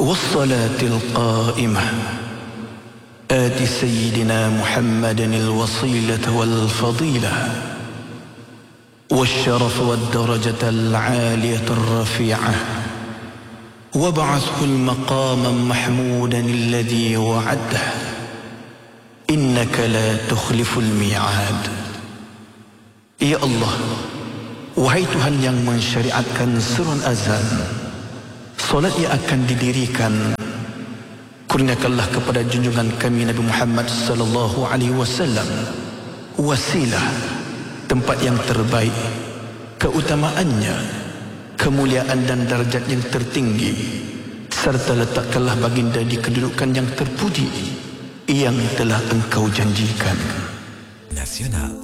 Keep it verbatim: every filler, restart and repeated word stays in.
والصلاة القائمة آت سيدنا محمد الوصيلة والفضيلة والشرف والدرجة العالية الرفيعة وابعثه المقاما محمودا الذي وعده إنك لا تخلف الميعاد. Ya Allah, wahai Tuhan yang mensyariatkan serun azan, solat yang akan didirikan, kurniakanlah kepada junjungan kami Nabi Muhammad sallallahu alaihi wasallam wasilah, tempat yang terbaik, keutamaannya, kemuliaan dan darjat yang tertinggi, serta letakkanlah baginda di kedudukan yang terpuji yang telah engkau janjikan. Nasional